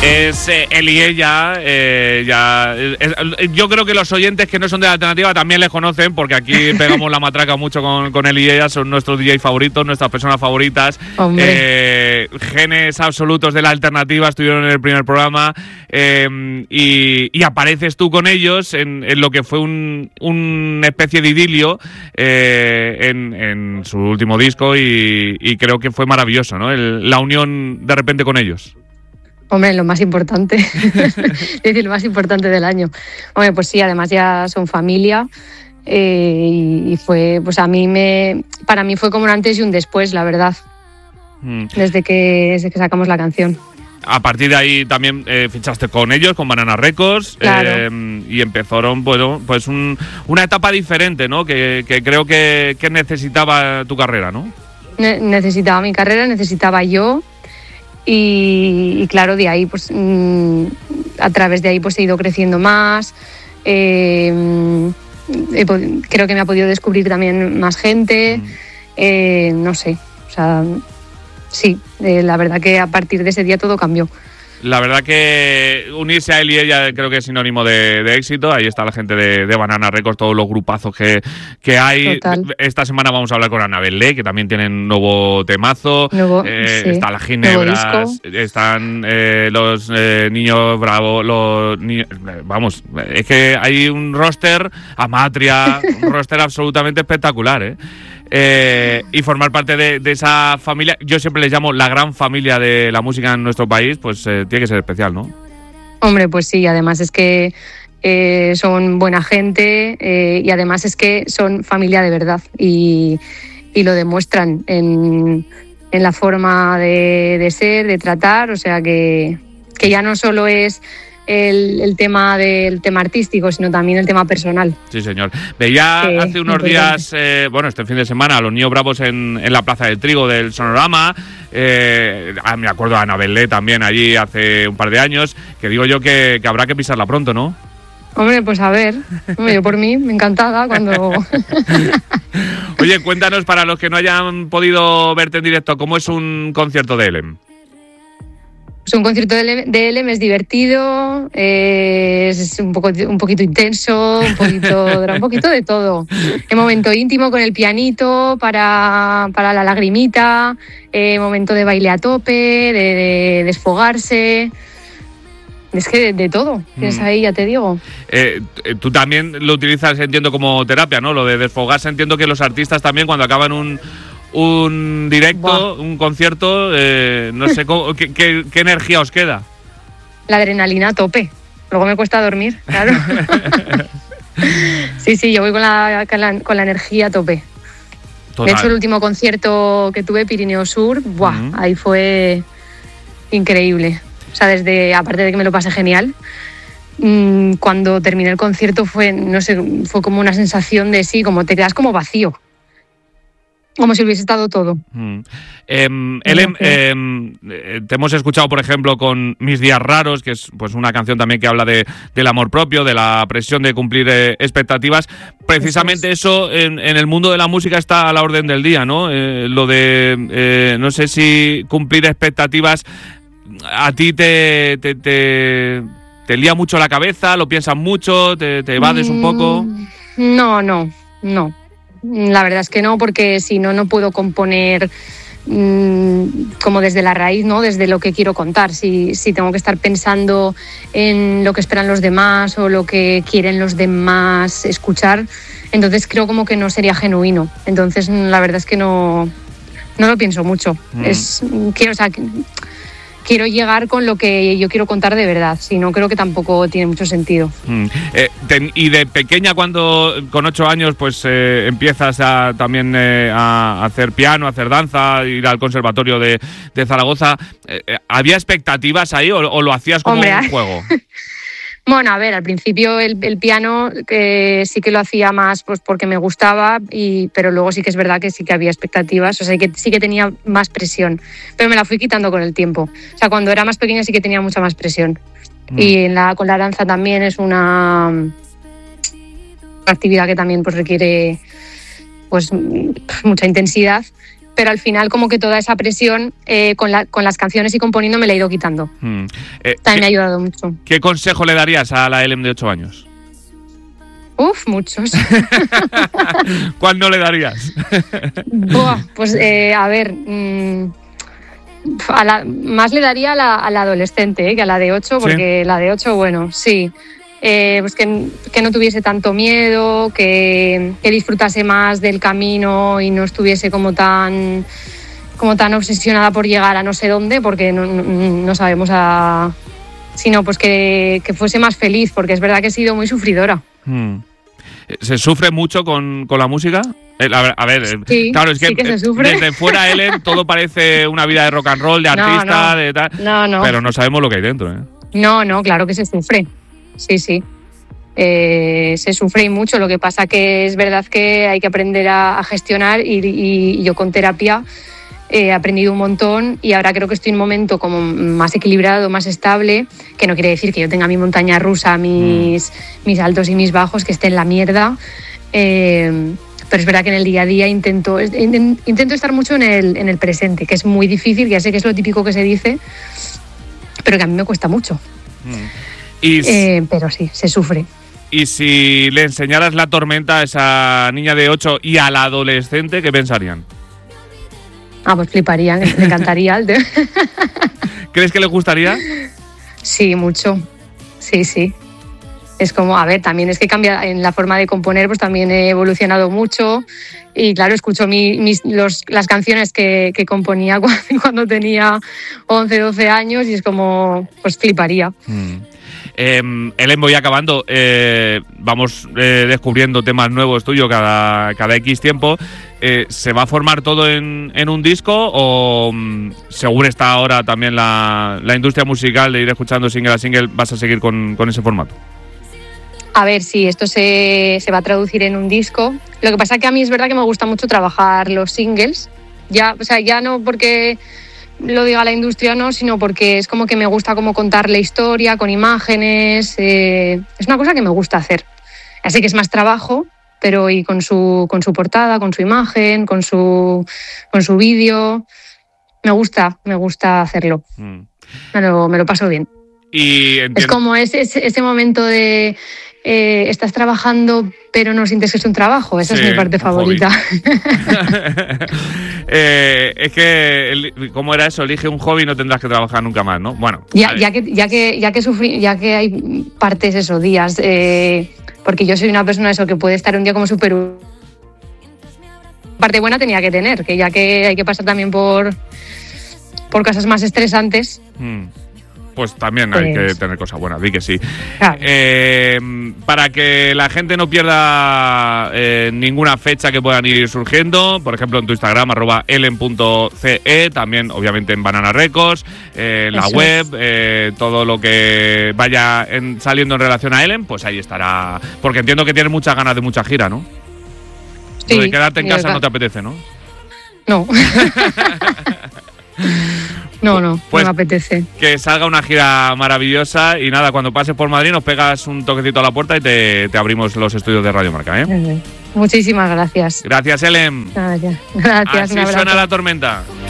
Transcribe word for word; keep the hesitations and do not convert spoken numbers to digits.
Es eh, él y ella, eh, ya, es, yo creo que los oyentes que no son de la alternativa también les conocen, porque aquí pegamos la matraca mucho con, con él y ella, son nuestros D J favoritos, nuestras personas favoritas, eh, genes absolutos de la alternativa, estuvieron en el primer programa, eh, y, y apareces tú con ellos en, en lo que fue un, una especie de idilio eh, en, en su último disco, y, y creo que fue maravilloso, ¿no? El, la unión de repente con ellos. Hombre, lo más importante, es decir, lo más importante del año. Hombre, pues sí, además ya son familia, eh, y, y fue, pues a mí me, para mí fue como un antes y un después, la verdad, mm. desde que, desde que sacamos la canción. A partir de ahí también eh, fichaste con ellos, con Banana Records, claro. eh, y empezaron, bueno, pues un, una etapa diferente, ¿no? Que, que creo que, que necesitaba tu carrera, ¿no? Ne- necesitaba mi carrera, necesitaba yo. Y, y claro, de ahí, pues mmm, a través de ahí pues he ido creciendo más. Eh, he, creo que me ha podido descubrir también más gente. Mm. Eh, no sé, o sea, sí, eh, la verdad que a partir de ese día todo cambió. La verdad que unirse a él y ella creo que es sinónimo de, de éxito. Ahí está la gente de, de Banana Records, todos los grupazos que, que hay. Total. Esta semana vamos a hablar con Anabel Lee, que también tienen nuevo temazo. Nuevo, eh, sí. Está las Ginebras, están eh, los eh, Niños Bravo, los niños, vamos, es que hay un roster, Amatria, un roster absolutamente espectacular, ¿eh? Eh, y formar parte de, de esa familia, yo siempre les llamo la gran familia de la música en nuestro país, pues eh, tiene que ser especial, ¿no? Hombre, pues sí, además es que eh, son buena gente, eh, y además es que son familia de verdad, y, y lo demuestran en, en la forma de, de ser, de tratar, o sea que, que ya no solo es El, el tema del tema artístico, sino también el tema personal. Sí, señor. Veía sí, hace unos días, eh, bueno, este fin de semana, a los Niños Bravos en, en la Plaza del Trigo del Sonorama. Eh, me acuerdo de Anabel Lee también allí hace un par de años, que digo yo que, que habrá que pisarla pronto, ¿no? Hombre, pues a ver, yo por mí, me encantada cuando... Oye, cuéntanos, para los que no hayan podido verte en directo, ¿cómo es un concierto de Elem? Pues un concierto de Elem es divertido, eh, es un poco un poquito intenso, un poquito, un poquito de todo. El momento íntimo con el pianito para, para la lagrimita, eh, momento de baile a tope, de, de desfogarse. Es que de, de todo, tienes ahí, ya te digo. Eh, tú también lo utilizas, entiendo, como terapia, ¿no? Lo de desfogarse, entiendo que los artistas también cuando acaban un... un directo, Buah. un concierto, eh, no sé cómo, ¿qué, qué, qué energía os queda? La adrenalina a tope. Luego me cuesta dormir, claro. sí, sí, yo voy con la, con la, con la energía a tope. Total. De hecho, el último concierto que tuve, Pirineo Sur, ¡buah! Uh-huh. Ahí fue increíble. O sea, desde, aparte de que me lo pasé genial, mmm, cuando terminé el concierto fue, no sé, fue como una sensación de sí, como te quedas como vacío. Como si hubiese estado todo. Mm. Eh, Elem, eh, te hemos escuchado, por ejemplo, con Mis Días Raros, que es pues una canción también que habla de, del amor propio, de la presión de cumplir eh, expectativas. Precisamente eso, es. eso en, en el mundo de la música está a la orden del día, ¿no? Eh, lo de, eh, no sé si cumplir expectativas a ti te, te, te, te lía mucho la cabeza, lo piensas mucho, te, te evades mm, un poco. No, no, no. La verdad es que no, porque si no, no puedo componer mmm, como desde la raíz, ¿no? Desde lo que quiero contar. Si, si tengo que estar pensando en lo que esperan los demás o lo que quieren los demás escuchar, entonces creo como que no sería genuino. Entonces la verdad es que no, no lo pienso mucho. Mm. Es, quiero, o sea, quiero llegar con lo que yo quiero contar de verdad, si no creo que tampoco tiene mucho sentido. Mm. Eh, ten, y de pequeña, cuando con ocho años pues eh, empiezas a, también eh, a hacer piano, a hacer danza, ir al conservatorio de, de Zaragoza, eh, ¿había expectativas ahí o, o lo hacías como Hombre, un juego? Bueno, a ver, al principio el, el piano que sí que lo hacía más pues porque me gustaba, y, pero luego sí que es verdad que sí que había expectativas, o sea, que sí que tenía más presión, pero me la fui quitando con el tiempo. O sea, cuando era más pequeña sí que tenía mucha más presión. Mm. Y en la, con la danza también es una, una actividad que también pues requiere pues mucha intensidad. pero al final como que toda esa presión eh, con, la, con las canciones y componiendo me la he ido quitando. Mm. Eh, También me ha ayudado mucho. ¿Qué consejo le darías a la Helen de ocho años? Uf, muchos. ¿Cuál no le darías? Buah, pues eh, a ver, mmm, a la, más le daría a la, a la adolescente eh, que a la de ocho, porque ¿sí? La de ocho, bueno, sí. Eh, pues que, que no tuviese tanto miedo, que, que disfrutase más del camino y no estuviese como tan, como tan obsesionada por llegar a no sé dónde, porque no, no, no sabemos a... Sino pues que, que fuese más feliz, porque es verdad que he sido muy sufridora. Hmm. ¿Se sufre mucho con, con la música? A ver, sí, claro, es que, sí que se sufre. Desde fuera, Helen, todo parece una vida de rock and roll, de artista, no, no, de tal. No, no. Pero no sabemos lo que hay dentro, ¿eh? No, no, claro que se sufre. Sí, sí. Eh, se sufre y mucho. Lo que pasa que es verdad que hay que aprender a, a gestionar y, y, y yo con terapia he aprendido un montón y ahora creo que estoy en un momento como más equilibrado, más estable, que no quiere decir que yo tenga mi montaña rusa, mis, mm. mis altos y mis bajos, que esté en la mierda. Eh, pero es verdad que en el día a día intento, intento estar mucho en el, en el presente, que es muy difícil, ya sé que es lo típico que se dice, pero que a mí me cuesta mucho. Mm. Y eh, pero sí, se sufre. Y si le enseñaras La Tormenta a esa niña de ocho y a la adolescente, ¿qué pensarían? Ah, pues fliparían, les encantaría. ¿Crees que les gustaría? Sí, mucho. Sí, sí. Es como, a ver, también es que cambia en la forma de componer, pues también he evolucionado mucho. Y claro, escucho mi, mis, los, las canciones que, que componía cuando, cuando tenía once, doce años y es como, pues fliparía. Mm. Eh, Helen, voy acabando. Eh, vamos eh, descubriendo temas nuevos tuyos cada, cada X tiempo. Eh, ¿Se va a formar todo en, en un disco o mm, según está ahora también la, la industria musical de ir escuchando single a single, vas a seguir con, con ese formato? A ver, sí, esto se, se va a traducir en un disco. Lo que pasa es que a mí es verdad que me gusta mucho trabajar los singles. Ya, o sea, ya no porque lo diga la industria, no, sino porque es como que me gusta como contar la historia con imágenes. Eh, es una cosa que me gusta hacer. Así que es más trabajo, pero y con su, con su portada, con su imagen, con su, con su vídeo. Me gusta, me gusta hacerlo. Mm. Me lo, me lo paso bien. Y es como ese, ese, ese momento de eh, estás trabajando pero no sientes que es un trabajo. Esa sí, es mi parte favorita. eh, es que, ¿cómo era eso? Elige un hobby y no tendrás que trabajar nunca más, ¿no? Bueno. Ya, ya, que, ya, que, ya, que, sufrí, ya que hay partes, esos días, eh, porque yo soy una persona eso que puede estar un día como súper... Parte buena tenía que tener, que ya que hay que pasar también por, por cosas más estresantes... Hmm. Pues también hay pues, que tener cosas buenas, di que sí. Claro. Eh, para que la gente no pierda eh, ninguna fecha que puedan ir surgiendo, por ejemplo en tu Instagram, arroba elen punto ce, también obviamente en Banana Records, eh, en la Eso web, es. eh, todo lo que vaya en, saliendo en relación a Helen, pues ahí estará. Porque entiendo que tienes muchas ganas de mucha gira, ¿no? Sí. De quedarte en casa no te apetece, ¿no? No. No, no, pues no me apetece. Que salga una gira maravillosa y nada, cuando pases por Madrid nos pegas un toquecito a la puerta y te, te abrimos los estudios de Radio Marca, ¿eh? Muchísimas gracias. Gracias, Helen. Gracias. Gracias. Así suena La Tormenta.